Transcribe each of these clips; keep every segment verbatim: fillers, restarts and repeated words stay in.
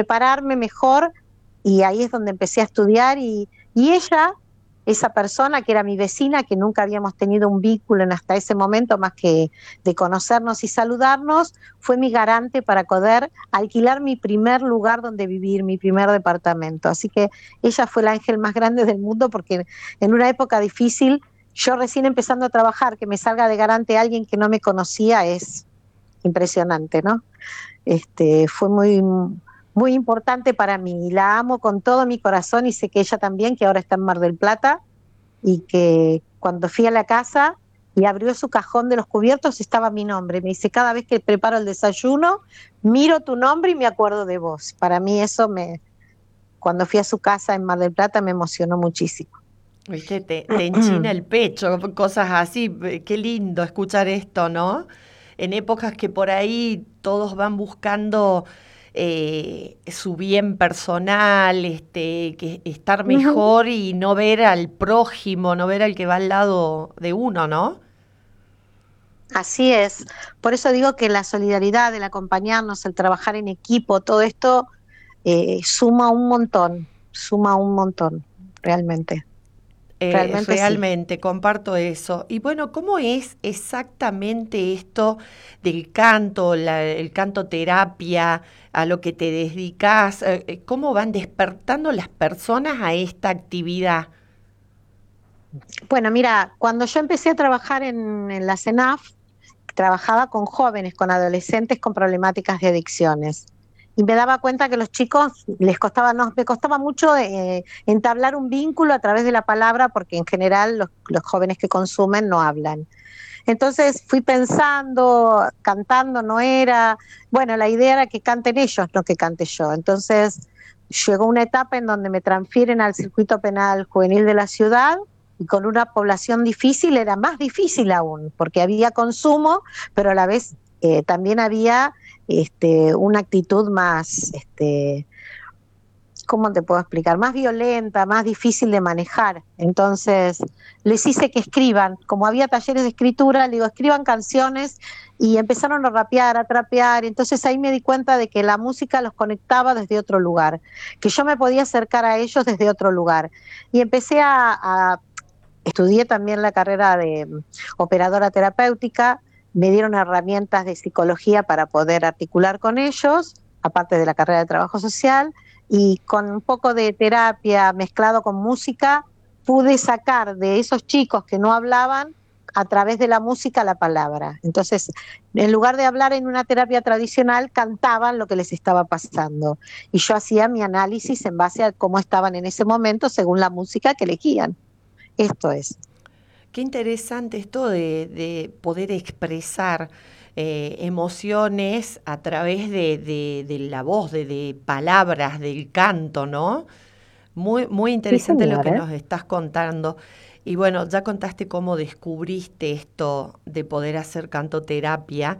prepararme mejor, y ahí es donde empecé a estudiar, y, y ella, esa persona que era mi vecina, que nunca habíamos tenido un vínculo en hasta ese momento más que de conocernos y saludarnos, fue mi garante para poder alquilar mi primer lugar donde vivir, mi primer departamento. Así que ella fue el ángel más grande del mundo, porque en una época difícil, yo recién empezando a trabajar, que me salga de garante alguien que no me conocía es impresionante, ¿no? Este, fue muy, muy importante para mí, y la amo con todo mi corazón, y sé que ella también, que ahora está en Mar del Plata, y que cuando fui a la casa y abrió su cajón de los cubiertos estaba mi nombre. Me dice, cada vez que preparo el desayuno, miro tu nombre y me acuerdo de vos. Para mí eso, me, cuando fui a su casa en Mar del Plata, me emocionó muchísimo. Viste, te, te enchina el pecho, cosas así. eh, Qué lindo escuchar esto, ¿no? En épocas que por ahí todos van buscando eh, su bien personal, este, que estar Ujú. mejor y no ver al prójimo, no ver al que va al lado de uno, ¿no? Así es. Por eso digo que la solidaridad, el acompañarnos, el trabajar en equipo, todo esto eh, suma un montón, suma un montón, realmente, Eh, realmente sí. realmente, comparto eso. Y bueno, ¿cómo es exactamente esto del canto, la- el canto terapia, a lo que te dedicas? Eh, eh, ¿cómo van despertando las personas a esta actividad? Bueno, mira, cuando yo empecé a trabajar en, en la CENAF, trabajaba con jóvenes, con adolescentes con problemáticas de adicciones. Y me daba cuenta que a los chicos les costaba, no, me costaba mucho eh, entablar un vínculo a través de la palabra, porque en general los, los jóvenes que consumen no hablan. Entonces fui pensando, cantando no era, bueno, la idea era que canten ellos, no que cante yo. Entonces llegó una etapa en donde me transfieren al circuito penal juvenil de la ciudad, y con una población difícil era más difícil aún, porque había consumo, pero a la vez eh, también había este, una actitud más, este, ¿cómo te puedo explicar? Más violenta, más difícil de manejar. Entonces, les hice que escriban. Como había talleres de escritura, le digo, escriban canciones, y empezaron a rapear, a trapear. Entonces ahí me di cuenta de que la música los conectaba desde otro lugar, que yo me podía acercar a ellos desde otro lugar. Y empecé a, a estudié también la carrera de mm, operadora terapéutica, me dieron herramientas de psicología para poder articular con ellos, aparte de la carrera de trabajo social, y con un poco de terapia mezclado con música, pude sacar de esos chicos que no hablaban a través de la música la palabra. Entonces, en lugar de hablar en una terapia tradicional, cantaban lo que les estaba pasando. Y yo hacía mi análisis en base a cómo estaban en ese momento según la música que elegían. Esto es. Qué interesante esto de, de poder expresar eh, emociones a través de, de- de la voz, de, de palabras, del canto, ¿no? Muy, muy Sí, interesante lo que señora. nos estás contando. Y bueno, ya contaste cómo descubriste esto de poder hacer cantoterapia.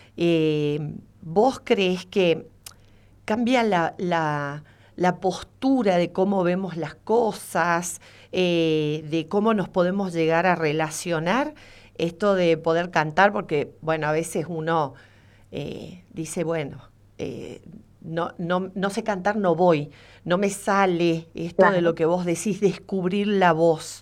Eh, ¿Vos crees que cambia la, la, la postura de cómo vemos las cosas, eh, de cómo nos podemos llegar a relacionar, esto de poder cantar? Porque, bueno, a veces uno eh, dice, bueno, eh, no, no, no sé cantar, no voy, no me sale esto de lo Claro, que vos decís, descubrir la voz.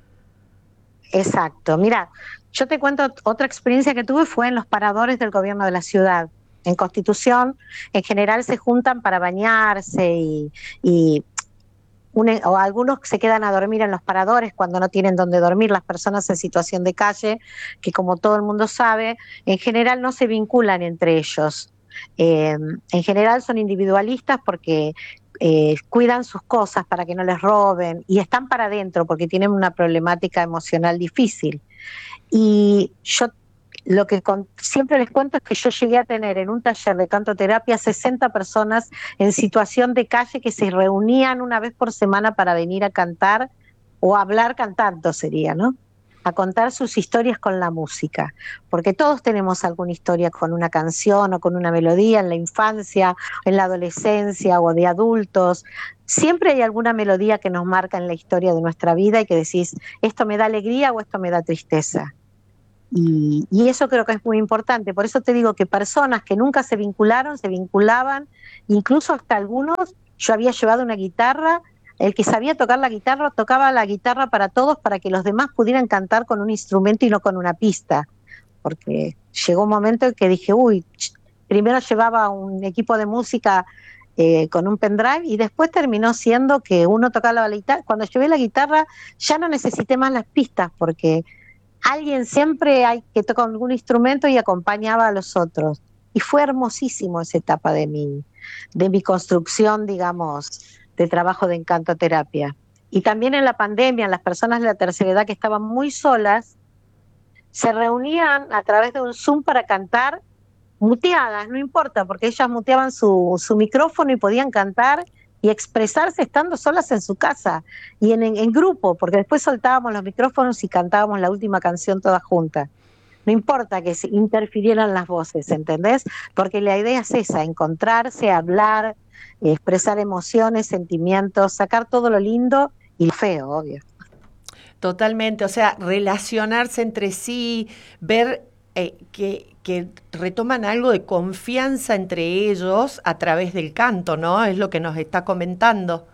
exacto. Mira, yo te cuento otra experiencia que tuve, fue en los paradores del gobierno de la ciudad. En Constitución, en general se juntan para bañarse, y, y une- o algunos se quedan a dormir en los paradores cuando no tienen dónde dormir. Las personas en situación de calle, que como todo el mundo sabe, en general no se vinculan entre ellos. Eh, en general son individualistas porque eh, cuidan sus cosas para que no les roben, y están para adentro porque tienen una problemática emocional difícil. Y yo lo que con, siempre les cuento es que yo llegué a tener en un taller de cantoterapia sesenta personas en situación de calle que se reunían una vez por semana para venir a cantar, o a hablar cantando sería, ¿no? A contar sus historias con la música, porque todos tenemos alguna historia con una canción o con una melodía en la infancia, en la adolescencia o de adultos. Siempre hay alguna melodía que nos marca en la historia de nuestra vida y que decís, esto me da alegría o esto me da tristeza. Y, y eso creo que es muy importante. Por eso te digo que personas que nunca se vincularon, se vinculaban, incluso hasta algunos, yo había llevado una guitarra, el que sabía tocar la guitarra tocaba la guitarra para todos, para que los demás pudieran cantar con un instrumento y no con una pista, porque llegó un momento en que dije, uy, primero llevaba un equipo de música eh, con un pendrive y después terminó siendo que uno tocaba la guitarra. Cuando llevé la guitarra ya no necesité más las pistas, porque alguien siempre hay que tocar algún instrumento y acompañaba a los otros. Y fue hermosísimo esa etapa de mi, de mi construcción, digamos, de trabajo de encantoterapia. Y también en la pandemia, las personas de la tercera edad que estaban muy solas, se reunían a través de un Zoom para cantar muteadas, no importa, porque ellas muteaban su, su micrófono y podían cantar y expresarse estando solas en su casa y en, en, en grupo, porque después soltábamos los micrófonos y cantábamos la última canción todas juntas. No importa que se interfirieran las voces, ¿entendés? Porque la idea es esa, encontrarse, hablar, expresar emociones, sentimientos, sacar todo lo lindo y lo feo, obvio. Totalmente, o sea, relacionarse entre sí, ver eh, que, que retoman algo de confianza entre ellos a través del canto, ¿no? Es lo que nos está comentando.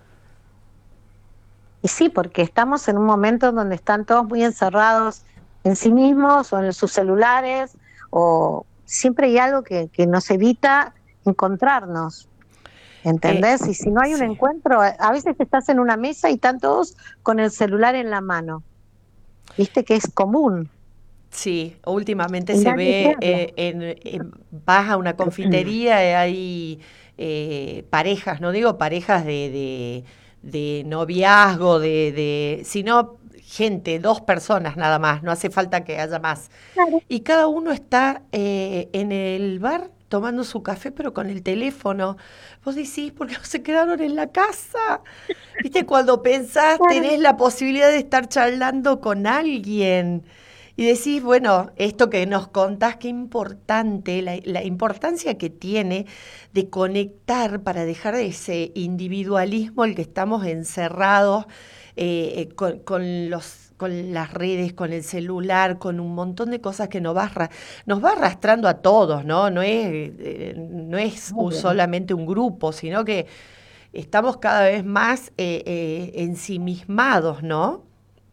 Y sí, porque estamos en un momento donde están todos muy encerrados en sí mismos o en sus celulares, o siempre hay algo que, que nos evita encontrarnos, ¿entendés? Eh, y si no hay sí. un encuentro, a veces estás en una mesa y están todos con el celular en la mano, viste que es común. Sí, últimamente se ve, eh, en, en, vas a una confitería y hay eh, parejas, no digo parejas de, de, de noviazgo, de, de, sino gente, dos personas nada más, no hace falta que haya más. Claro. Y cada uno está eh, en el bar tomando su café, pero con el teléfono. Vos decís, ¿por qué no se quedaron en la casa? ¿Viste? Cuando pensás, claro. tenés la posibilidad de estar charlando con alguien. Y decís, bueno, esto que nos contás, qué importante, la, la importancia que tiene de conectar para dejar ese individualismo el que estamos encerrados eh, con, con, los, con las redes, con el celular, con un montón de cosas que nos va, nos va arrastrando a todos, ¿no? No es, eh, no es un, solamente un grupo, sino que estamos cada vez más eh, eh, ensimismados, ¿no?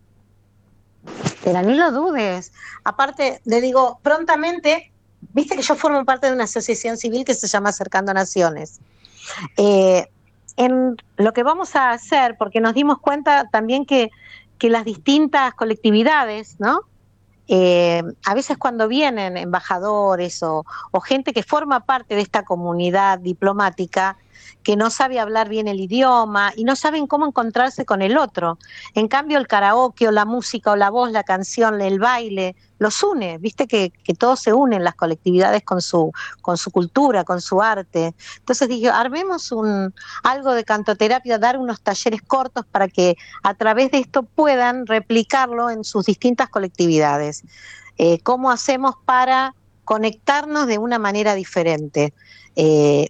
Pero ni lo dudes. Aparte, le digo, prontamente, viste que yo formo parte de una asociación civil que se llama Acercando Naciones. Eh, en lo que vamos a hacer, porque nos dimos cuenta también que, que las distintas colectividades, ¿no? Eh, a veces cuando vienen embajadores o, o gente que forma parte de esta comunidad diplomática, que no sabe hablar bien el idioma y no saben cómo encontrarse con el otro. En cambio, el karaoke o la música o la voz, la canción, el baile, los une. Viste que, que todos se unen las colectividades con su, con su cultura, con su arte. Entonces dije, armemos un, algo de cantoterapia, dar unos talleres cortos para que a través de esto puedan replicarlo en sus distintas colectividades. Eh, ¿Cómo hacemos para conectarnos de una manera diferente? Eh,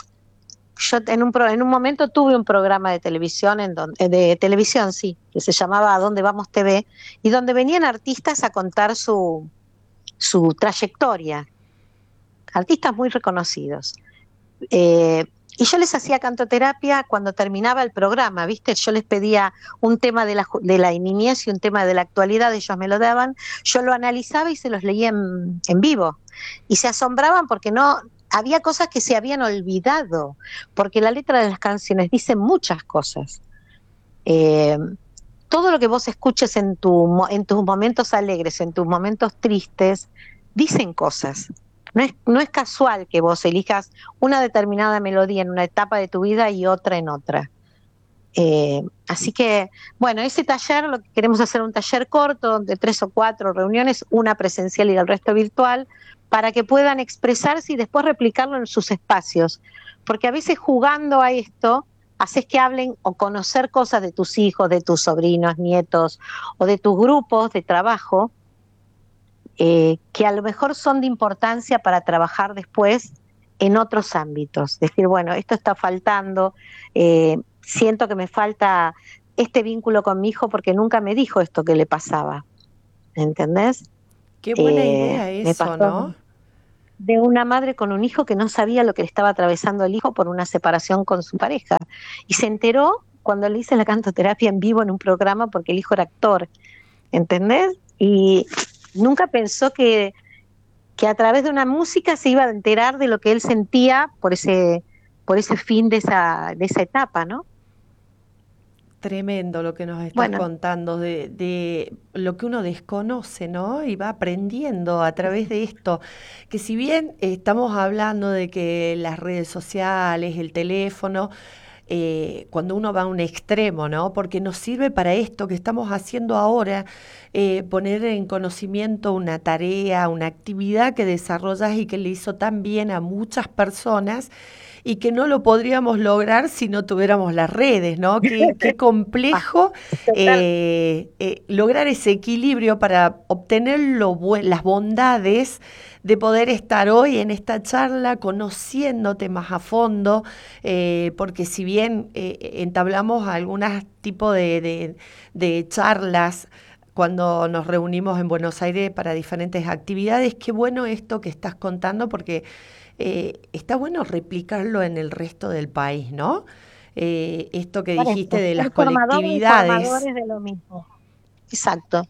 Yo en un, pro, en un momento tuve un programa de televisión, en donde, de televisión sí, que se llamaba ¿A dónde vamos T V? Y donde venían artistas a contar su, su trayectoria, artistas muy reconocidos. Eh, y yo les hacía cantoterapia cuando terminaba el programa, ¿viste? Yo les pedía un tema de la, de la niñez y un tema de la actualidad, ellos me lo daban, yo lo analizaba y se los leía en, en vivo. Y se asombraban porque no... había cosas que se habían olvidado, porque la letra de las canciones dice muchas cosas. Eh, todo lo que vos escuches en, tu, en tus momentos alegres, en tus momentos tristes, dicen cosas. No es, no es casual que vos elijas una determinada melodía en una etapa de tu vida y otra en otra. Eh, así que, bueno, ese taller, lo que queremos hacer un taller corto de tres o cuatro reuniones, una presencial y el resto virtual, para que puedan expresarse y después replicarlo en sus espacios. Porque a veces jugando a esto, haces que hablen o conocer cosas de tus hijos, de tus sobrinos, nietos, o de tus grupos de trabajo, eh, que a lo mejor son de importancia para trabajar después en otros ámbitos. Decir, bueno, esto está faltando, eh, siento que me falta este vínculo con mi hijo porque nunca me dijo esto que le pasaba. ¿Entendés? Qué buena Eh, idea me eso, pasó ¿no? de una madre con un hijo que no sabía lo que le estaba atravesando el hijo por una separación con su pareja. Y se enteró cuando le hice la cantoterapia en vivo en un programa porque el hijo era actor, ¿entendés? Y nunca pensó que, que a través de una música se iba a enterar de lo que él sentía por ese, por ese fin de esa, de esa etapa, ¿no? Tremendo lo que nos estás Bueno, contando de, de lo que uno desconoce, ¿no? Y va aprendiendo a través de esto. Que si bien eh, estamos hablando de que las redes sociales, el teléfono, eh, cuando uno va a un extremo, ¿no? Porque nos sirve para esto que estamos haciendo ahora, eh, poner en conocimiento una tarea, una actividad que desarrollas y que le hizo tan bien a muchas personas y que no lo podríamos lograr si no tuviéramos las redes, ¿no? Qué, qué ah, complejo total. eh, eh, lograr ese equilibrio para obtener lo buen- las bondades de poder estar hoy en esta charla conociéndote más a fondo, eh, porque si bien eh, entablamos algunos tipos de, de, de charlas cuando nos reunimos en Buenos Aires para diferentes actividades, qué bueno esto que estás contando, porque eh, está bueno replicarlo en el resto del país, ¿no? Eh, esto que Por dijiste eso, de las ser formadores y colectividades. formadores de lo mismo. Exacto.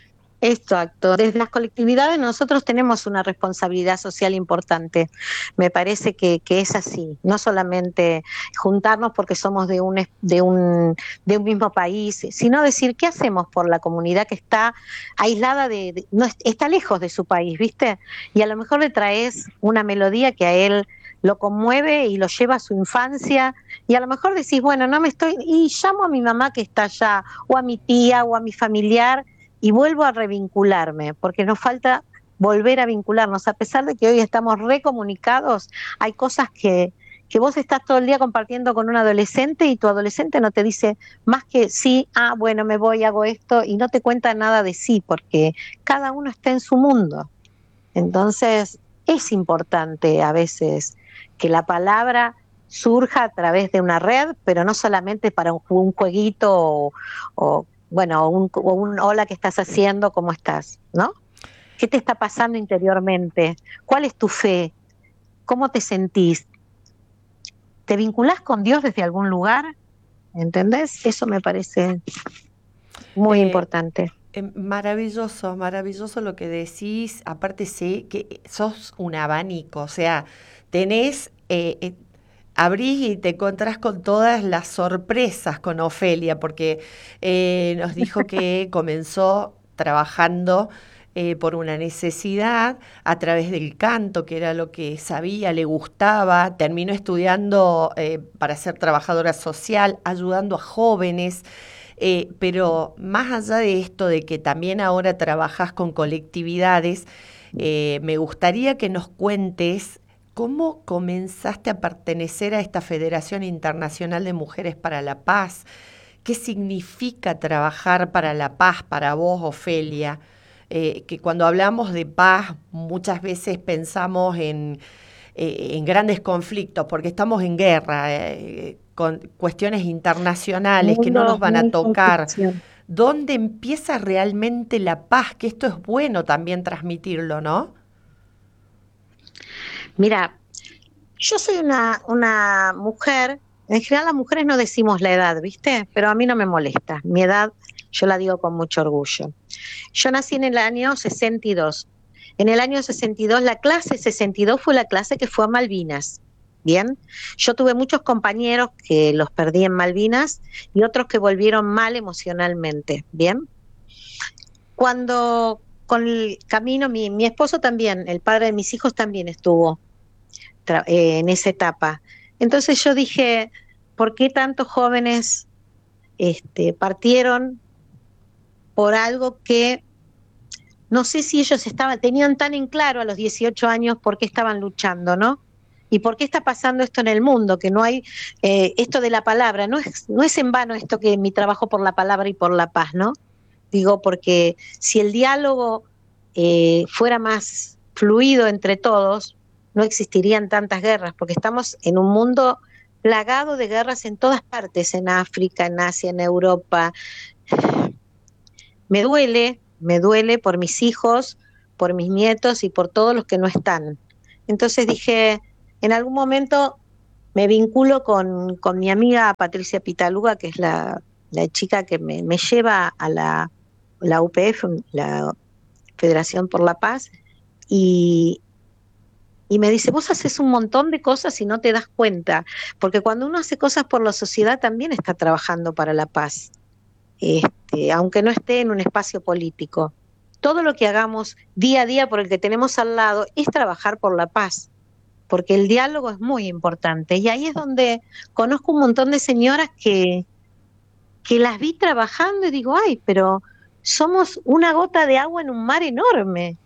Exacto. Desde las colectividades nosotros tenemos una responsabilidad social importante. Me parece que, que es así. No solamente juntarnos porque somos de un, es- de un, de un mismo país, sino decir qué hacemos por la comunidad que está aislada de, de- no es- está lejos de su país, ¿viste? Y a lo mejor le traes una melodía que a él lo conmueve y lo lleva a su infancia. Y a lo mejor decís, bueno, no me estoy, y llamo a mi mamá que está allá, o a mi tía, o a mi familiar y vuelvo a revincularme, porque nos falta volver a vincularnos, a pesar de que hoy estamos recomunicados, hay cosas que, que vos estás todo el día compartiendo con un adolescente y tu adolescente no te dice más que sí, ah, bueno, me voy, hago esto, y no te cuenta nada de sí, porque cada uno está en su mundo. Entonces, es importante a veces que la palabra surja a través de una red, pero no solamente para un, un jueguito o, o, bueno, un, o un hola, ¿qué estás haciendo? ¿Cómo estás? ¿No? ¿Qué te está pasando interiormente? ¿Cuál es tu fe? ¿Cómo te sentís? ¿Te vinculás con Dios desde algún lugar? ¿Entendés? Eso me parece muy Eh, importante. eh, Maravilloso, maravilloso lo que decís. Aparte sé que sos un abanico, o sea, tenés, eh, eh, abrís y te encontrás con todas las sorpresas con Ofelia, porque eh, nos dijo que comenzó trabajando eh, por una necesidad a través del canto, que era lo que sabía, le gustaba, terminó estudiando eh, para ser trabajadora social, ayudando a jóvenes. Eh, pero más allá de esto, de que también ahora trabajas con colectividades, eh, me gustaría que nos cuentes cómo comenzaste a pertenecer a esta Federación Internacional de Mujeres para la Paz. ¿Qué significa trabajar para la paz para vos, Ofelia? Eh, que cuando hablamos de paz muchas veces pensamos en eh, en grandes conflictos, porque estamos en guerra, eh, con cuestiones internacionales que no nos Mundo van a muy tocar. conflicción. ¿Dónde empieza realmente la paz? Que esto es bueno también transmitirlo, ¿no? Mira, yo soy una, una mujer, en general las mujeres no decimos la edad, ¿viste? Pero a mí no me molesta. Mi edad yo la digo con mucho orgullo. Yo nací en el año sesenta y dos. En el año sesenta y dos, la clase sesenta y dos fue la clase que fue a Malvinas. Bien, yo tuve muchos compañeros que los perdí en Malvinas y otros que volvieron mal emocionalmente. Bien, cuando con el camino, mi, mi esposo también, el padre de mis hijos también estuvo tra- eh, en esa etapa. Entonces yo dije, ¿por qué tantos jóvenes este, partieron por algo que no sé si ellos estaban, tenían tan en claro a los dieciocho años por qué estaban luchando, ¿no? ¿Y por qué está pasando esto en el mundo? Que no hay eh, esto de la palabra, no es, no es en vano esto que mi trabajo por la palabra y por la paz, ¿no? Digo, porque si el diálogo eh, fuera más fluido entre todos, no existirían tantas guerras, porque estamos en un mundo plagado de guerras en todas partes, en África, en Asia, en Europa. Me duele, me duele por mis hijos, por mis nietos y por todos los que no están. Entonces dije, en algún momento me vinculo con, con mi amiga Patricia Pitaluga, que es la, la chica que me, me lleva a la, la U P F, la Federación por la Paz, y, y me dice, vos haces un montón de cosas y no te das cuenta, porque cuando uno hace cosas por la sociedad también está trabajando para la paz, este, aunque no esté en un espacio político. Todo lo que hagamos día a día por el que tenemos al lado es trabajar por la paz, porque el diálogo es muy importante. Y ahí es donde conozco un montón de señoras que, que las vi trabajando y digo, ay, pero somos una gota de agua en un mar enorme.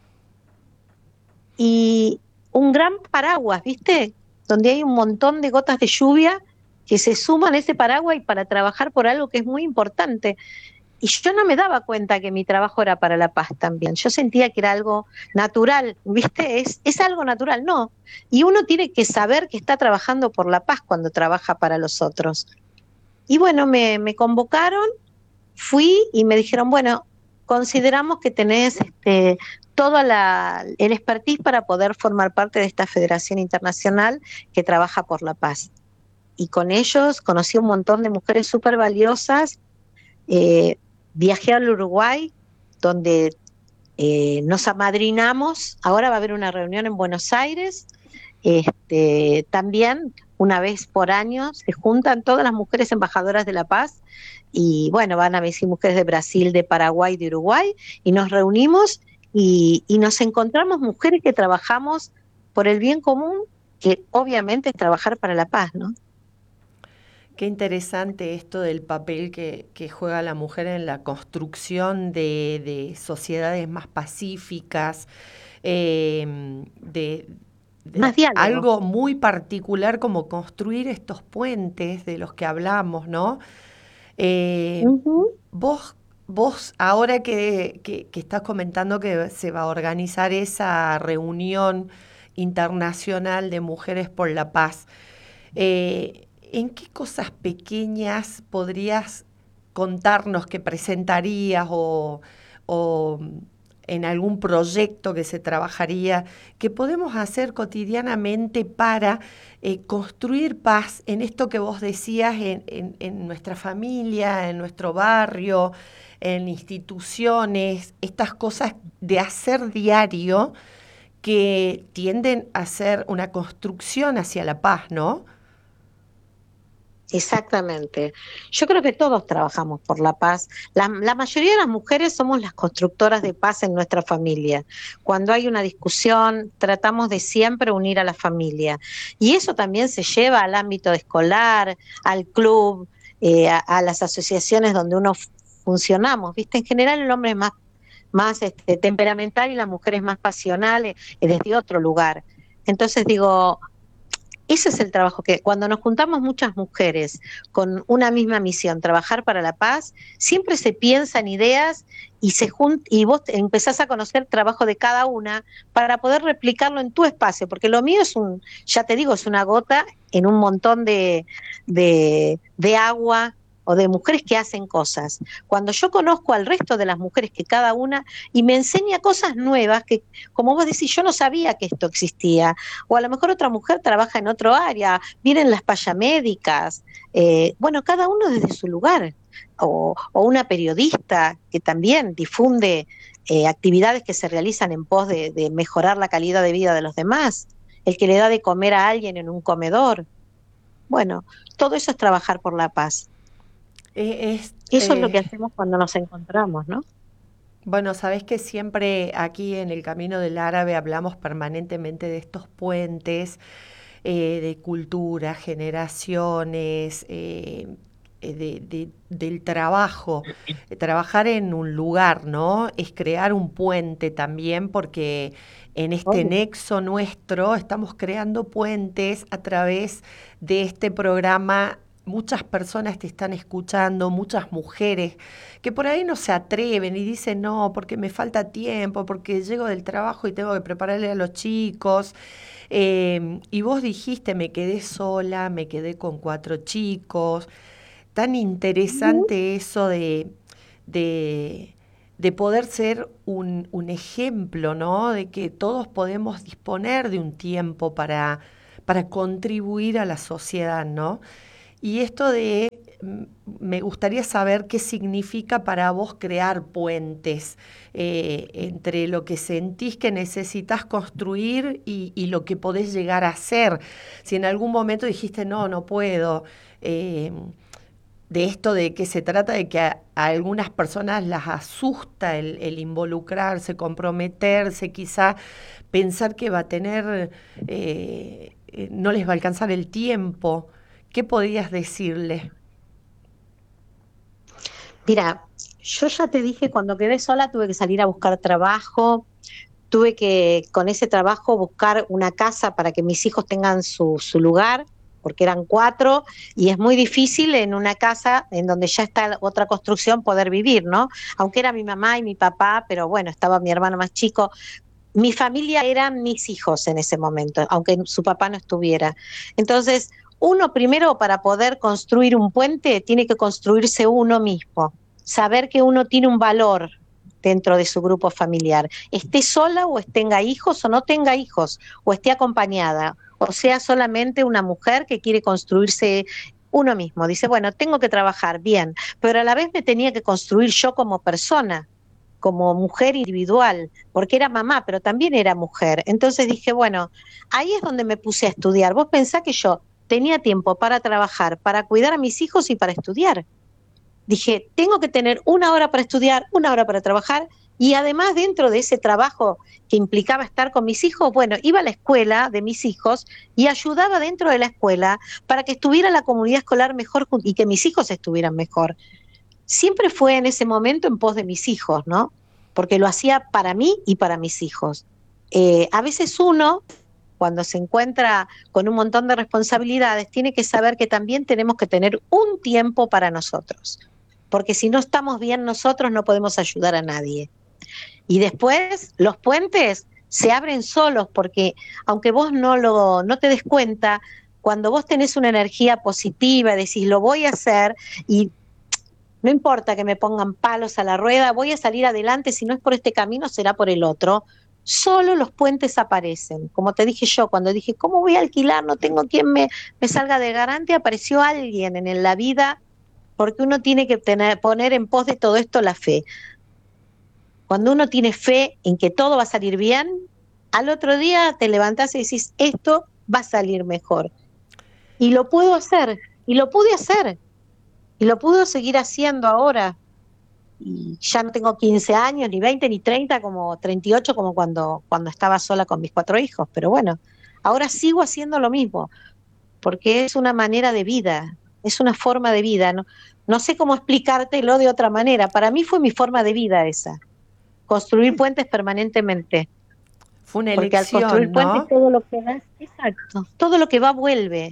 Y un gran paraguas, ¿viste? Donde hay un montón de gotas de lluvia que se suman a ese paraguas y para trabajar por algo que es muy importante. Y yo no me daba cuenta que mi trabajo era para la paz también. Yo sentía que era algo natural, ¿viste? Es, es algo natural, no. Y uno tiene que saber que está trabajando por la paz cuando trabaja para los otros. Y bueno, me, me convocaron, fui y me dijeron, bueno, consideramos que tenés este, todo la, el expertise para poder formar parte de esta federación internacional que trabaja por la paz. Y con ellos conocí un montón de mujeres súper valiosas. Eh, viajé al Uruguay, donde eh, nos amadrinamos. Ahora va a haber una reunión en Buenos Aires. Este, también una vez por año se juntan todas las mujeres embajadoras de la paz y bueno, van a venir mujeres de Brasil, de Paraguay, de Uruguay y nos reunimos y, y nos encontramos mujeres que trabajamos por el bien común, que obviamente es trabajar para la paz, ¿no? Qué interesante esto del papel que, que juega la mujer en la construcción de, de sociedades más pacíficas, eh, de, de Más diálogo. algo muy particular como construir estos puentes de los que hablamos, ¿no? Eh, Uh-huh. vos, vos ahora que, que, que estás comentando que se va a organizar esa reunión internacional de Mujeres por la Paz, eh, ¿en qué cosas pequeñas podrías contarnos que presentarías o, o en algún proyecto que se trabajaría, que podemos hacer cotidianamente para eh, construir paz en esto que vos decías, en, en, en nuestra familia, en nuestro barrio, en instituciones, estas cosas de hacer diario que tienden a ser una construcción hacia la paz, ¿no? Exactamente. Yo creo que todos trabajamos por la paz. La, la mayoría de las mujeres somos las constructoras de paz en nuestra familia. Cuando hay una discusión, tratamos de siempre unir a la familia. Y eso también se lleva al ámbito escolar, al club, eh, a, a las asociaciones donde uno f- funcionamos. ¿Viste? En general el hombre es más, más este, temperamental y la mujer es más pasional, eh, desde otro lugar. Entonces digo, ese es el trabajo que cuando nos juntamos muchas mujeres con una misma misión, trabajar para la paz, siempre se piensan ideas y se jun- y vos empezás a conocer el trabajo de cada una para poder replicarlo en tu espacio, porque lo mío es un, ya te digo, es una gota en un montón de, de, de agua o de mujeres que hacen cosas. Cuando yo conozco al resto de las mujeres que cada una y me enseña cosas nuevas que, como vos decís, yo no sabía que esto existía, o a lo mejor otra mujer trabaja en otro área, vienen las payamédicas, eh, bueno, cada uno desde su lugar, o, o una periodista que también difunde eh, actividades que se realizan en pos de, de mejorar la calidad de vida de los demás, el que le da de comer a alguien en un comedor. Bueno, todo eso es trabajar por la paz. Eh, es, Eso es lo que eh, hacemos cuando nos encontramos, ¿no? bueno, sabés que siempre aquí en el Camino del Árabe hablamos permanentemente de estos puentes, eh, de cultura, generaciones, eh, eh, de, de- del trabajo. Eh, Trabajar en un lugar, ¿no? Es crear un puente también porque en este Obvio. nexo nuestro estamos creando puentes a través de este programa. Muchas personas te están escuchando, muchas mujeres que por ahí no se atreven y dicen, no, porque me falta tiempo, porque llego del trabajo y tengo que prepararle a los chicos. Eh, y vos dijiste, me quedé sola, me quedé con cuatro chicos. Tan Ujú. interesante eso de, de, de poder ser un, un ejemplo, ¿no? De que todos podemos disponer de un tiempo para, para contribuir a la sociedad, ¿no? Y esto de, mm, me gustaría saber qué significa para vos crear puentes eh, entre lo que sentís que necesitas construir y, y lo que podés llegar a hacer. Si en algún momento dijiste, no, no puedo. eh, de esto de que se trata de que a, a algunas personas las asusta el, el involucrarse, comprometerse, quizá pensar que va a tener, eh, eh, no les va a alcanzar el tiempo. ¿Qué podías decirle? Mira, yo ya te dije, cuando quedé sola tuve que salir a buscar trabajo, tuve que con ese trabajo buscar una casa para que mis hijos tengan su, su lugar, porque eran cuatro, y es muy difícil en una casa en donde ya está otra construcción poder vivir, ¿no? Aunque era mi mamá y mi papá, pero bueno, estaba mi hermano más chico. Mi familia eran mis hijos en ese momento, aunque su papá no estuviera. Entonces, uno primero para poder construir un puente tiene que construirse uno mismo, saber que uno tiene un valor dentro de su grupo familiar, esté sola o tenga hijos o no tenga hijos, o esté acompañada, o sea solamente una mujer que quiere construirse uno mismo. Dice, bueno, tengo que trabajar bien, pero a la vez me tenía que construir yo como persona, como mujer individual, porque era mamá, pero también era mujer. Entonces dije, bueno, ahí es donde me puse a estudiar. Vos pensás que yo tenía tiempo para trabajar, para cuidar a mis hijos y para estudiar. Dije, tengo que tener una hora para estudiar, una hora para trabajar, y además dentro de ese trabajo que implicaba estar con mis hijos, bueno, iba a la escuela de mis hijos y ayudaba dentro de la escuela para que estuviera la comunidad escolar mejor y que mis hijos estuvieran mejor. Siempre fue en ese momento en pos de mis hijos, ¿no? Porque lo hacía para mí y para mis hijos. Eh, a veces uno, cuando se encuentra con un montón de responsabilidades, tiene que saber que también tenemos que tener un tiempo para nosotros, porque si no estamos bien nosotros no podemos ayudar a nadie. Y después los puentes se abren solos, porque aunque vos no, lo, no te des cuenta, cuando vos tenés una energía positiva, decís lo voy a hacer y no importa que me pongan palos a la rueda, voy a salir adelante, si no es por este camino, será por el otro. Solo los puentes aparecen. Como te dije yo, cuando dije, ¿cómo voy a alquilar? No tengo quien me, me salga de garante, apareció alguien en, en la vida, porque uno tiene que tener, poner en pos de todo esto la fe. Cuando uno tiene fe en que todo va a salir bien, al otro día te levantás y decís, esto va a salir mejor. Y lo puedo hacer, y lo pude hacer. Y lo puedo seguir haciendo ahora. Y ya no tengo quince años, ni veinte, ni treinta, como treinta y ocho, como cuando, cuando estaba sola con mis cuatro hijos. Pero bueno, ahora sigo haciendo lo mismo, porque es una manera de vida, es una forma de vida. No, no sé cómo explicártelo de otra manera. Para mí fue mi forma de vida esa, construir puentes permanentemente. Fue una Porque al construir elección, puentes ¿no? todo lo que das, exacto, todo lo que va vuelve,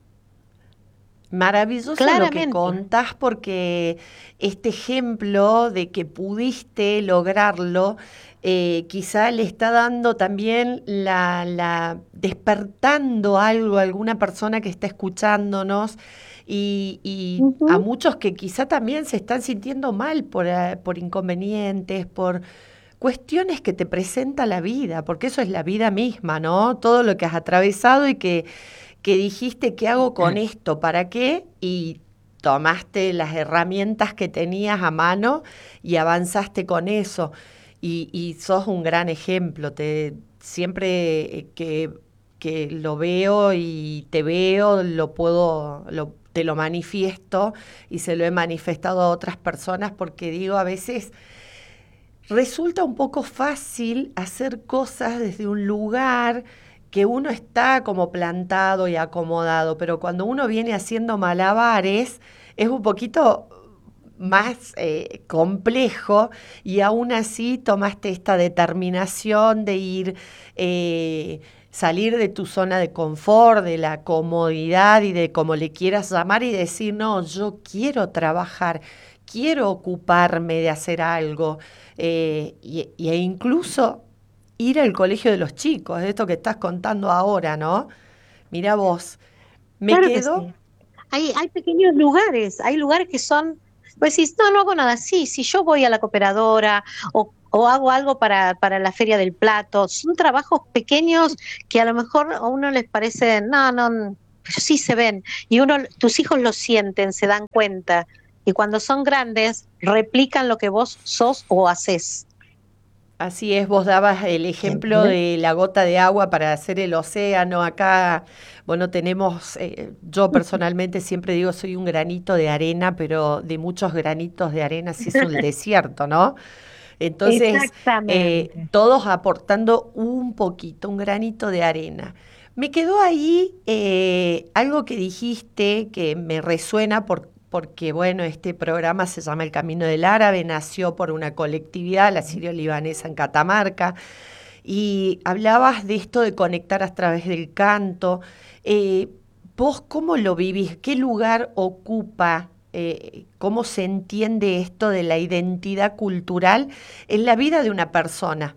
Maravilloso lo que claramente. contás porque este ejemplo de que pudiste lograrlo, eh, quizá le está dando también la, la, despertando algo a alguna persona que está escuchándonos y, y a Uh-huh. muchos que quizá también se están sintiendo mal por, eh, por inconvenientes, por cuestiones que te presenta la vida, porque eso es la vida misma, ¿no? Todo lo que has atravesado y que que dijiste, ¿qué hago con esto? ¿Para qué? Y tomaste las herramientas que tenías a mano y avanzaste con eso. Y, y sos un gran ejemplo. Te, siempre eh, que, que lo veo y te veo, lo puedo, lo, te lo manifiesto y se lo he manifestado a otras personas porque digo, a veces resulta un poco fácil hacer cosas desde un lugar que uno está como plantado y acomodado, pero cuando uno viene haciendo malabares es un poquito más eh, complejo y aún así tomaste esta determinación de ir, eh, salir de tu zona de confort, de la comodidad y de como le quieras llamar y decir, no, yo quiero trabajar, quiero ocuparme de hacer algo eh, y, y, e incluso ir al colegio de los chicos, de esto que estás contando ahora, ¿no? Mira vos, me Claro que quedo, sí. Hay, hay pequeños lugares, hay lugares que son Pues decís, no, no hago nada. Sí, si yo voy a la cooperadora o, o hago algo para, para la Feria del Plato, son trabajos pequeños que a lo mejor a uno les parece, no, no, pero sí se ven. Y uno, tus hijos lo sienten, se dan cuenta. Y cuando son grandes, replican lo que vos sos o haces. Así es, vos dabas el ejemplo ¿Entendés? de la gota de agua para hacer el océano. Acá, bueno, tenemos, eh, yo personalmente siempre digo, soy un granito de arena, pero de muchos granitos de arena se hizo el desierto, ¿no? Entonces, eh, Exactamente. todos aportando un poquito, un granito de arena. Me quedó ahí eh, algo que dijiste que me resuena por- porque, bueno, este programa se llama El Camino del Árabe, nació por una colectividad, la sirio-libanesa en Catamarca, y hablabas de esto de conectar a través del canto. Eh, ¿Vos cómo lo vivís? ¿Qué lugar ocupa? Eh, ¿cómo se entiende esto de la identidad cultural en la vida de una persona?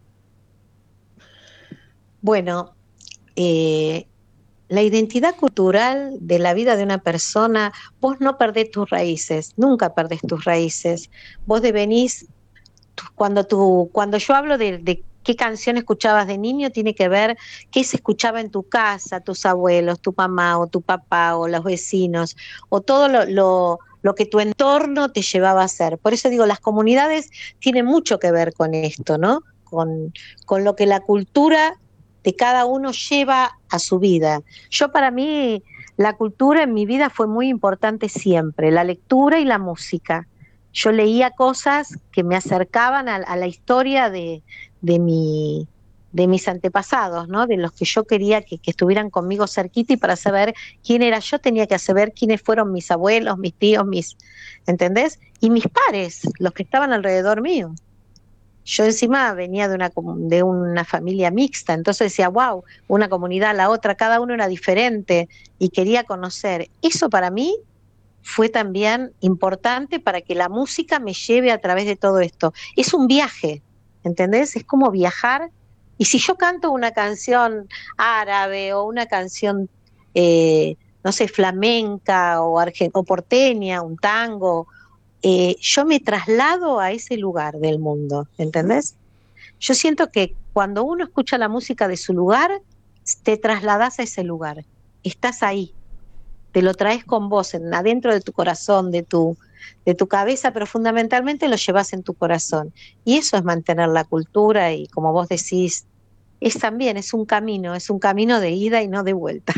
Bueno, eh, la identidad cultural de la vida de una persona, vos no perdés tus raíces, nunca perdés tus raíces. Vos devenís, tú- cuando, tú, cuando yo hablo de, de qué canción escuchabas de niño, tiene que ver qué se escuchaba en tu casa, tus abuelos, tu mamá o tu papá o los vecinos, o todo lo, lo, lo que tu entorno te llevaba a hacer. Por eso digo, las comunidades tienen mucho que ver con esto, ¿no? Con, con lo que la cultura de cada uno lleva a su vida. Yo para mí, la cultura en mi vida fue muy importante siempre, la lectura y la música. Yo leía cosas que me acercaban a, a la historia de, de, mi, de mis antepasados, ¿no? De los que yo quería que, que estuvieran conmigo cerquita, y para saber quién era yo tenía que saber quiénes fueron mis abuelos, mis tíos, mis, ¿entendés? Y mis pares, los que estaban alrededor mío. Yo encima venía de una, de una familia mixta, entonces decía, wow, una comunidad, la otra, cada uno era diferente y quería conocer. Eso para mí fue también importante para que la música me lleve a través de todo esto. Es un viaje, ¿entendés? Es como viajar. Y si yo canto una canción árabe o una canción, eh, no sé, flamenca o, argen- o porteña, un tango, eh, yo me traslado a ese lugar del mundo, ¿entendés? Yo siento que cuando uno escucha la música de su lugar, te trasladas a ese lugar, estás ahí, te lo traes con vos, en, adentro de tu corazón, de tu, de tu cabeza, pero fundamentalmente lo llevas en tu corazón. Y eso es mantener la cultura y, como vos decís, es también, es un camino, es un camino de ida y no de vuelta.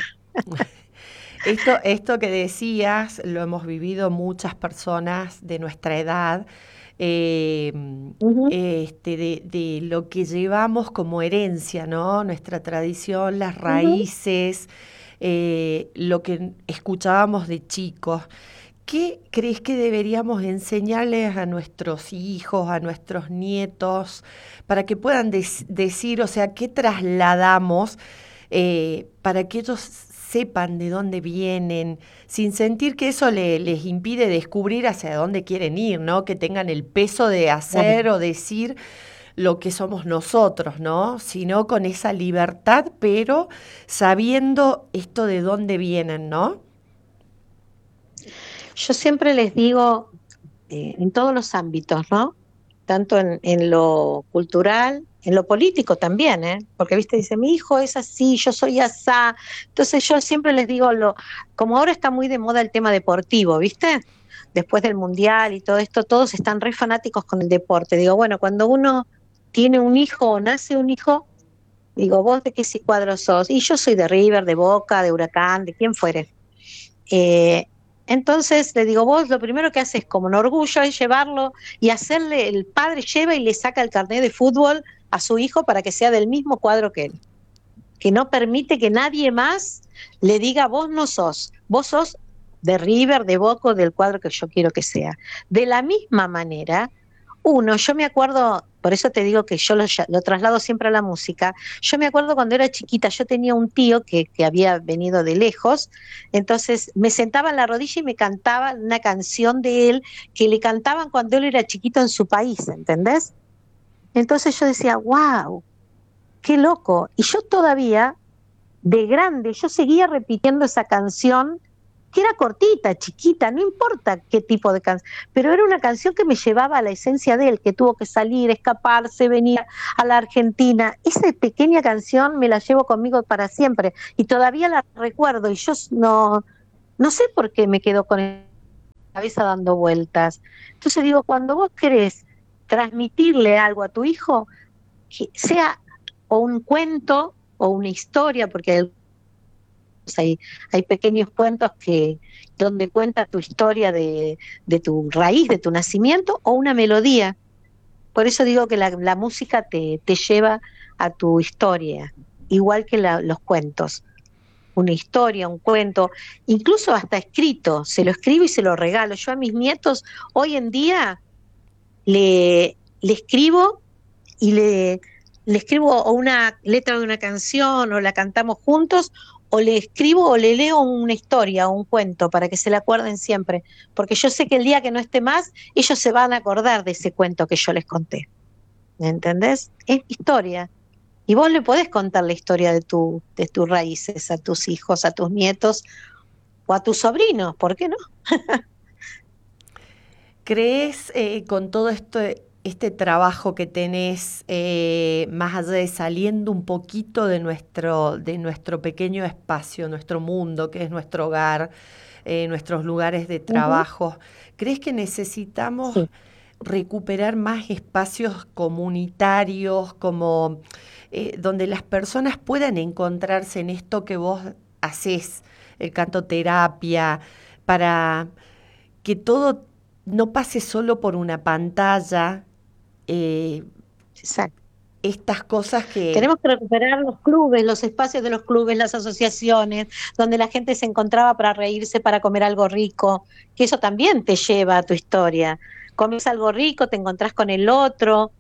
Esto, esto que decías lo hemos vivido muchas personas de nuestra edad, eh, Ujú, este, de, de lo que llevamos como herencia, ¿no? Nuestra tradición, las ujú. raíces, eh, lo que escuchábamos de chicos. ¿Qué crees que deberíamos enseñarles a nuestros hijos, a nuestros nietos, para que puedan des- decir, o sea, qué trasladamos eh, para que ellos sepan de dónde vienen, sin sentir que eso le- les impide descubrir hacia dónde quieren ir, ¿no? Que tengan el peso de Claro. hacer o decir lo que somos nosotros, ¿no? Sino con esa libertad, pero sabiendo esto de dónde vienen, ¿no? Yo siempre les digo, eh, en todos los ámbitos, ¿no? Tanto en, en lo cultural, en lo político también, ¿eh? Porque, viste, dice, mi hijo es así, yo soy asá. Entonces yo siempre les digo, lo, como ahora está muy de moda el tema deportivo, ¿viste? Después del mundial y todo esto, todos están re fanáticos con el deporte. Digo, bueno, cuando uno tiene un hijo o nace un hijo, digo, ¿vos de qué si cuadro sos? Y yo soy de River, de Boca, de Huracán, de quien fuere. Eh, entonces le digo, vos lo primero que haces como un orgullo es llevarlo y hacerle, el padre lleva y le saca el carnet de fútbol a su hijo para que sea del mismo cuadro que él, que no permite que nadie más le diga, vos no sos, vos sos de River, de Boca, del cuadro que yo quiero que sea. De la misma manera, uno, yo me acuerdo, por eso te digo que yo lo, lo traslado siempre a la música. Yo me acuerdo cuando era chiquita, yo tenía un tío que, que había venido de lejos, entonces me sentaba en la rodilla y me cantaba una canción de él que le cantaban cuando él era chiquito en su país, ¿entendés? Entonces yo decía, wow, qué loco. Y yo todavía, de grande, yo seguía repitiendo esa canción que era cortita, chiquita, no importa qué tipo de canción, pero era una canción que me llevaba a la esencia de él, que tuvo que salir, escaparse, venir a la Argentina. Esa pequeña canción me la llevo conmigo para siempre y todavía la recuerdo y yo no, no sé por qué me quedo con la cabeza dando vueltas. Entonces digo, cuando vos querés transmitirle algo a tu hijo, que sea o un cuento o una historia, porque hay hay, hay pequeños cuentos que donde cuenta tu historia de, de tu raíz, de tu nacimiento, o una melodía. Por eso digo que la, la música te, te lleva a tu historia, igual que la, los cuentos. Una historia, un cuento, incluso hasta escrito, se lo escribo y se lo regalo. Yo a mis nietos hoy en día le, le escribo y le, le escribo o una letra de una canción o la cantamos juntos o le escribo o le leo una historia o un cuento para que se la acuerden siempre, porque yo sé que el día que no esté más, ellos se van a acordar de ese cuento que yo les conté. ¿Me entendés? Es historia. Y vos le podés contar la historia de, tu, de tus raíces a tus hijos, a tus nietos o a tus sobrinos, ¿por qué no? ¿Crees eh, con todo esto, este trabajo que tenés, eh, más allá de saliendo un poquito de nuestro, de nuestro pequeño espacio, nuestro mundo, que es nuestro hogar, eh, nuestros lugares de Uh-huh. trabajo, crees que necesitamos Sí, recuperar más espacios comunitarios, como eh, donde las personas puedan encontrarse en esto que vos haces, el canto terapia, para que todo no pase solo por una pantalla, eh, exacto. estas cosas que... Tenemos que recuperar los clubes, los espacios de los clubes, las asociaciones, donde la gente se encontraba para reírse, para comer algo rico, que eso también te lleva a tu historia. Comes algo rico, te encontrás con el otro,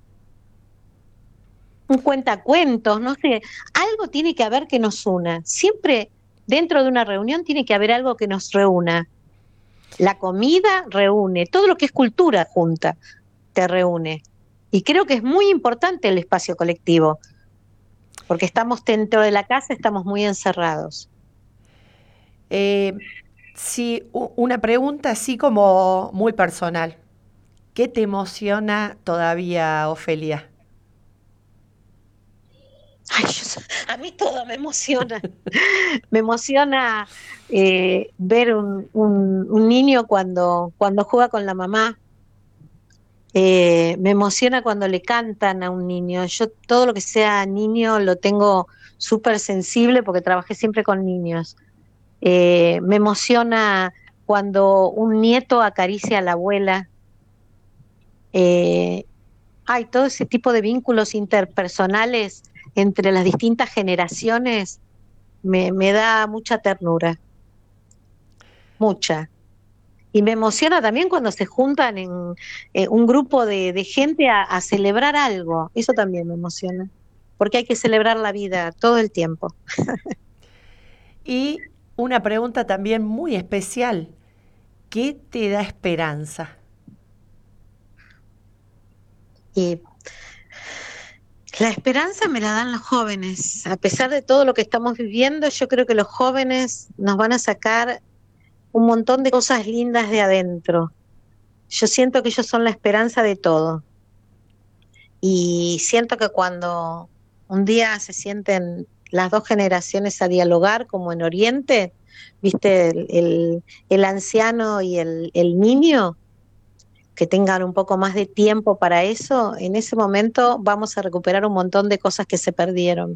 un cuentacuentos, no sé, algo tiene que haber que nos una. Siempre dentro de una reunión tiene que haber algo que nos reúna. La comida reúne, todo lo que es cultura junta, te reúne. Y creo que es muy importante el espacio colectivo, porque estamos dentro de la casa, estamos muy encerrados. Eh, sí, u- una pregunta así como muy personal. ¿Qué te emociona todavía, Ofelia? Ay, yo- a mí todo me emociona. Me emociona eh, ver un, un, un niño cuando, cuando juega con la mamá. Eh, me emociona cuando le cantan a un niño. Yo todo lo que sea niño lo tengo súper sensible porque trabajé siempre con niños. Eh, me emociona cuando un nieto acaricia a la abuela. Eh, Hay todo ese tipo de vínculos interpersonales entre las distintas generaciones, me, me da mucha ternura, mucha. Y me emociona también cuando se juntan en eh, un grupo de, de gente a, a celebrar algo, eso también me emociona, porque hay que celebrar la vida todo el tiempo. Y una pregunta también muy especial. ¿Qué te da esperanza? Y la esperanza me la dan los jóvenes, a pesar de todo lo que estamos viviendo, yo creo que los jóvenes nos van a sacar un montón de cosas lindas de adentro. Yo siento que ellos son la esperanza de todo. Y siento que cuando un día se sienten las dos generaciones a dialogar, como en Oriente, viste, el, el, el anciano y el, el niño, que tengan un poco más de tiempo para eso, en ese momento vamos a recuperar un montón de cosas que se perdieron.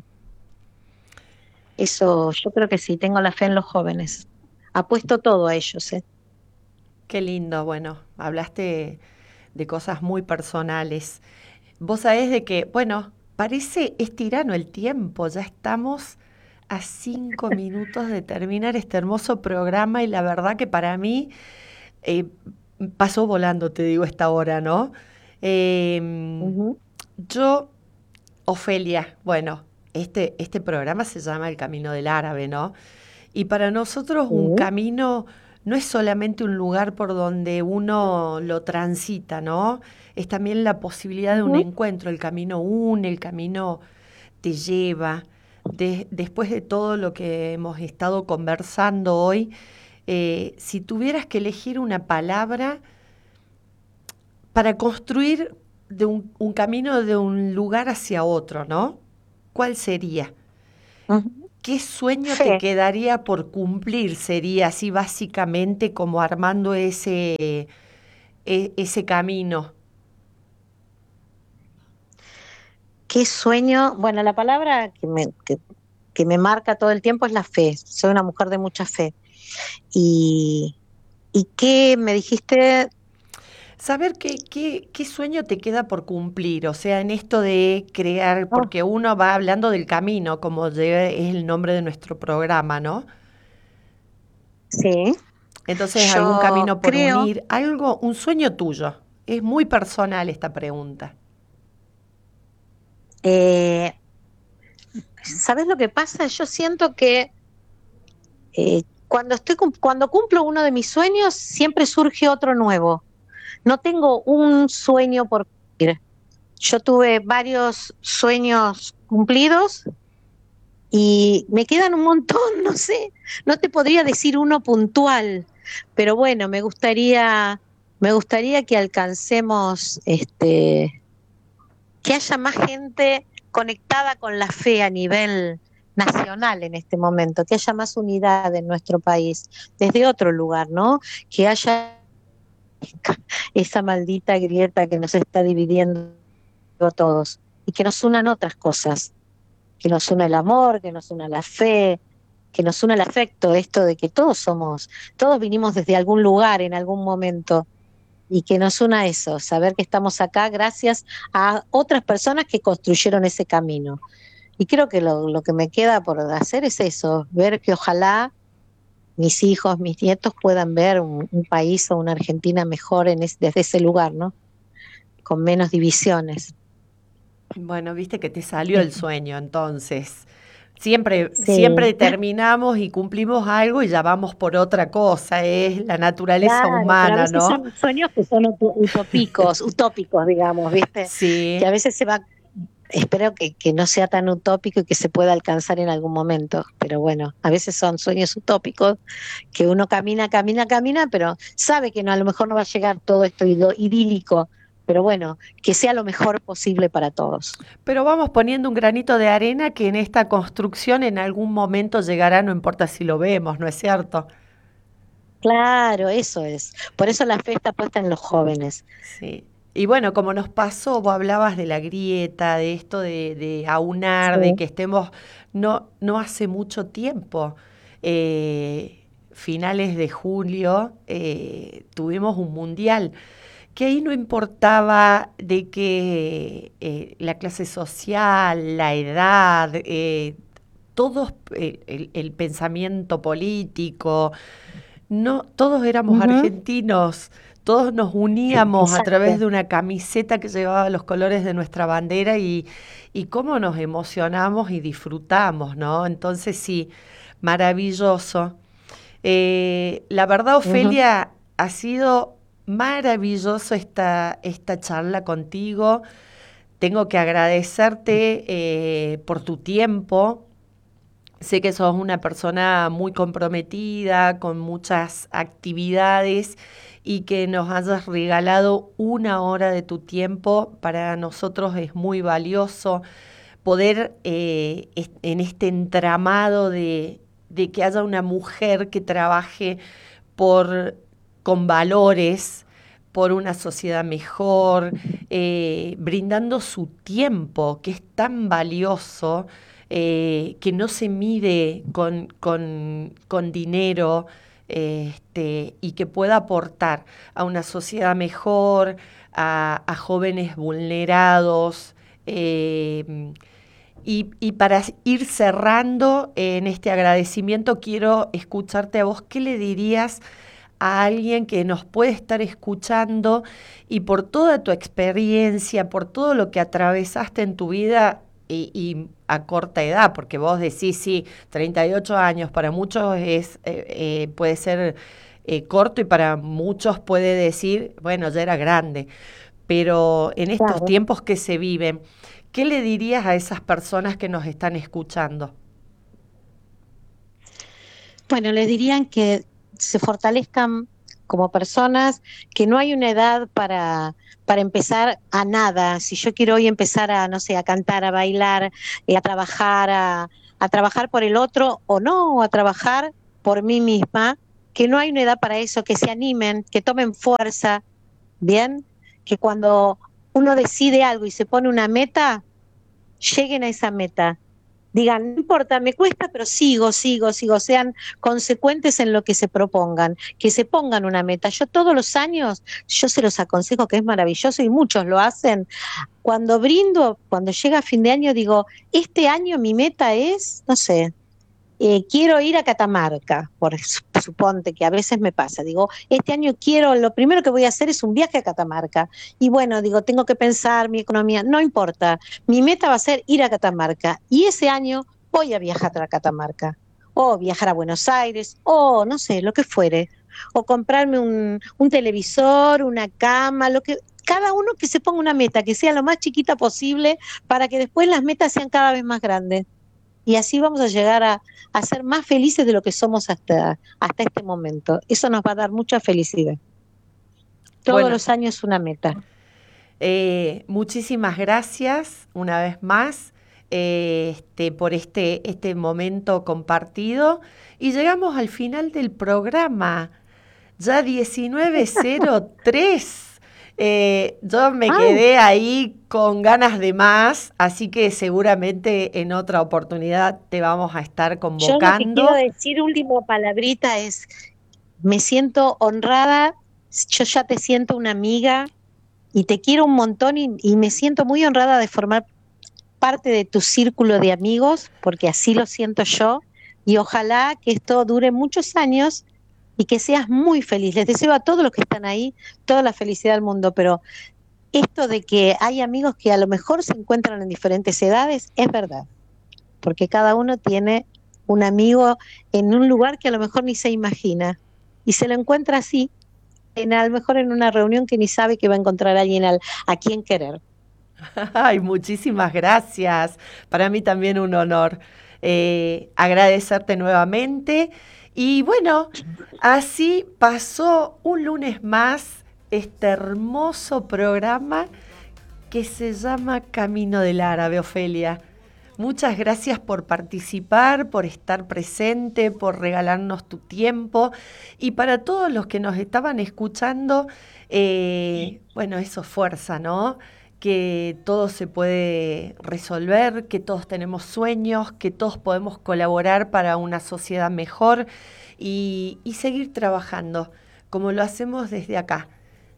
Eso, yo creo que sí, tengo la fe en los jóvenes. Apuesto todo a ellos, ¿eh? Qué lindo, bueno, hablaste de cosas muy personales. Vos sabés de que, bueno, parece es tirano el tiempo, ya estamos a cinco minutos de terminar este hermoso programa y la verdad que para mí eh, pasó volando, te digo, esta hora, ¿no? Eh, Ujú. yo, Ofelia, bueno, este, este programa se llama El Camino del Árabe, ¿no? Y para nosotros un Sí. camino no es solamente un lugar por donde uno lo transita, ¿no? Es también la posibilidad de un Ujú. encuentro. El camino une, el camino te lleva. De- después de todo lo que hemos estado conversando hoy, Eh, si tuvieras que elegir una palabra para construir de un, un camino de un lugar hacia otro, ¿no? ¿Cuál sería? Ujú. ¿Qué sueño te Fe. quedaría por cumplir? Sería así básicamente como armando ese, e- ese camino. ¿Qué sueño? Bueno, la palabra que me, que, que me marca todo el tiempo es la fe. Soy una mujer de mucha fe. ¿Y, y qué me dijiste? Saber qué, qué, qué sueño te queda por cumplir, o sea, en esto de crear, Oh, porque uno va hablando del camino, como lleva- es el nombre de nuestro programa, ¿no? sí, Entonces, algún yo camino por creo, unir, algo, un sueño tuyo. Es muy personal esta pregunta. eh, ¿sabes lo que pasa? Yo siento que eh, cuando estoy, cum- cuando cumplo uno de mis sueños, siempre surge otro nuevo. No tengo un sueño por cumplir. Yo tuve varios sueños cumplidos y me quedan un montón, no sé, no te podría decir uno puntual, pero bueno, me gustaría, me gustaría que alcancemos, este, que haya más gente conectada con la fe a nivel nacional en este momento, que haya más unidad en nuestro país, desde otro lugar, ¿no? Que haya esa maldita grieta que nos está dividiendo a todos y que nos unan otras cosas, que nos una el amor, que nos una la fe, que nos una el afecto, esto de que todos somos, todos vinimos desde algún lugar en algún momento y que nos una eso, saber que estamos acá gracias a otras personas que construyeron ese camino. Y creo que lo, lo que me queda por hacer es eso, ver que ojalá mis hijos, mis nietos puedan ver un, un país o una Argentina mejor en es- desde ese lugar, ¿no? Con menos divisiones. Bueno, viste que te salió el Este, sueño, entonces. Siempre, sí, siempre terminamos y cumplimos algo y ya vamos por otra cosa, es la naturaleza claro, pero a humana, veces ¿no? son sueños que son uto- utópicos, utópicos, digamos, ¿viste? Que Sí. a veces se va, espero que, que no sea tan utópico y que se pueda alcanzar en algún momento, pero bueno, a veces son sueños utópicos que uno camina, camina, camina, pero sabe que no, a lo mejor no va a llegar todo esto ido- idílico, pero bueno, que sea lo mejor posible para todos. Pero vamos poniendo un granito de arena que en esta construcción en algún momento llegará, no importa si lo vemos, ¿no es cierto? Claro, eso es. Por eso la fe está puesta en los jóvenes. Sí. Y bueno, como nos pasó, vos hablabas de la grieta, de esto de, de aunar, de Sí. que estemos, no, no hace mucho tiempo, eh, finales de julio, eh, tuvimos un mundial, que ahí no importaba de que eh, la clase social, la edad, eh, todos, eh, el, el pensamiento político, no, todos éramos Ujú. argentinos, todos nos uníamos a través Exacto. de una camiseta que llevaba los colores de nuestra bandera y, y cómo nos emocionamos y disfrutamos, ¿no? Entonces sí, maravilloso. Eh, la verdad, Ujú. Ofelia, ha sido maravilloso esta, esta charla contigo. Tengo que agradecerte eh, por tu tiempo. Sé que sos una persona muy comprometida, con muchas actividades y que nos hayas regalado una hora de tu tiempo. Para nosotros es muy valioso poder eh, est- en este entramado de, de que haya una mujer que trabaje por, con valores, por una sociedad mejor, eh, brindando su tiempo, que es tan valioso, eh, que no se mide con, con, con dinero, eh, este, y que pueda aportar a una sociedad mejor, a, a jóvenes vulnerados. eh, y, y para ir cerrando eh, en este agradecimiento, quiero escucharte a vos. ¿Qué le dirías a alguien que nos puede estar escuchando y por toda tu experiencia, por todo lo que atravesaste en tu vida y, y a corta edad, porque vos decís, sí, treinta y ocho años, para muchos es, eh, eh, puede ser eh, corto y para muchos puede decir, bueno, ya era grande, pero en estos Claro. tiempos que se viven, ¿qué le dirías a esas personas que nos están escuchando? Bueno, les dirían que se fortalezcan como personas, que no hay una edad para, para empezar a nada. Si yo quiero hoy empezar a, no sé, a cantar, a bailar, eh, a trabajar, a, a trabajar por el otro o no, o a trabajar por mí misma, que no hay una edad para eso, que se animen, que tomen fuerza, ¿bien? Que cuando uno decide algo y se pone una meta, lleguen a esa meta. Digan, no importa, me cuesta, pero sigo, sigo, sigo. Sean consecuentes en lo que se propongan, que se pongan una meta. Yo todos los años, yo se los aconsejo que es maravilloso y muchos lo hacen. Cuando brindo, cuando llega fin de año, digo, este año mi meta es, no sé, eh, quiero ir a Catamarca, por suponte que a veces me pasa, digo, este año quiero, lo primero que voy a hacer es un viaje a Catamarca, y bueno, digo, tengo que pensar mi economía, no importa, mi meta va a ser ir a Catamarca, y ese año voy a viajar a Catamarca, o viajar a Buenos Aires, o no sé, lo que fuere, o comprarme un, un televisor, una cama, lo que... Cada uno que se ponga una meta, que sea lo más chiquita posible, para que después las metas sean cada vez más grandes. Y así vamos a llegar a, a ser más felices de lo que somos hasta, hasta este momento. Eso nos va a dar mucha felicidad. Todos Bueno, los años una meta. eh, muchísimas gracias una vez más eh, este, por este, este momento compartido. Y llegamos al final del programa, ya diecinueve cero tres. Eh, yo me ¡Ay! quedé ahí con ganas de más, así que seguramente en otra oportunidad te vamos a estar Yo lo que quiero convocando. decir, última palabrita, es, me siento honrada, yo ya te siento una amiga y te quiero un montón y, y me siento muy honrada de formar parte de tu círculo de amigos, porque así lo siento yo, y ojalá que esto dure muchos años y que seas muy feliz. Les deseo a todos los que están ahí toda la felicidad del mundo, pero esto de que hay amigos que a lo mejor se encuentran en diferentes edades es verdad, porque cada uno tiene un amigo en un lugar que a lo mejor ni se imagina y se lo encuentra así, en, a lo mejor en una reunión que ni sabe que va a encontrar a alguien al, a quien querer. Ay, muchísimas gracias. Para mí también un honor eh, agradecerte nuevamente. Y bueno, así pasó un lunes más este hermoso programa que se llama Camino del Árabe, Ofelia. Muchas gracias por participar, por estar presente, por regalarnos tu tiempo. Y para todos los que nos estaban escuchando, eh, bueno, eso fuerza, ¿no? Que todo se puede resolver, que todos tenemos sueños, que todos podemos colaborar para una sociedad mejor y, y seguir trabajando como lo hacemos desde acá,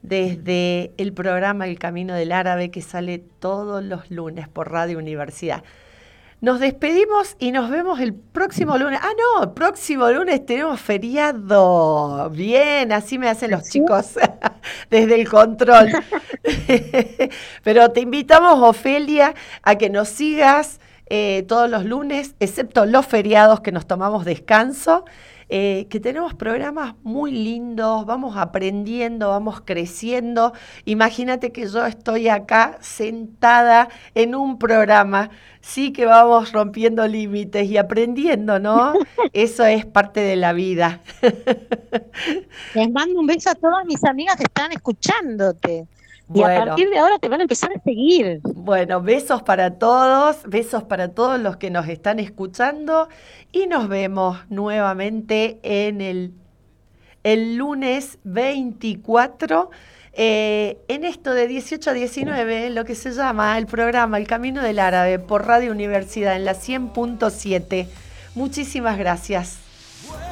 desde el programa El Camino del Árabe que sale todos los lunes por Radio Universidad. Nos despedimos y nos vemos el próximo lunes. Ah, no, el próximo lunes tenemos feriado. Bien, así me hacen los ¿Sí? chicos desde el control. Pero te invitamos, Ofelia, a que nos sigas eh, todos los lunes, excepto los feriados que nos tomamos descanso. Eh, que tenemos programas muy lindos, vamos aprendiendo, vamos creciendo. Imagínate que yo estoy acá sentada en un programa, sí que vamos rompiendo límites y aprendiendo, ¿no? Eso es parte de la vida. Les mando un beso a todas mis amigas que están escuchándote. Y a Bueno. partir de ahora te van a empezar a seguir. Bueno, besos para todos, besos para todos los que nos están escuchando y nos vemos nuevamente en el, el lunes veinticuatro eh, en esto de dieciocho a diecinueve, lo que se llama el programa El Camino del Árabe por Radio Universidad en la cien punto siete. Muchísimas gracias.